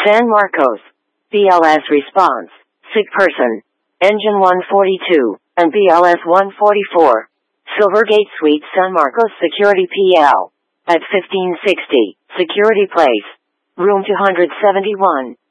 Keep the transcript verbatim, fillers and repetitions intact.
San Marcos. B L S response. Sick person. Engine one forty-two, and B L S one forty-four. Silvergate Suite San Marcos Security P L. At fifteen sixty, Security Place. Room two seventy-one.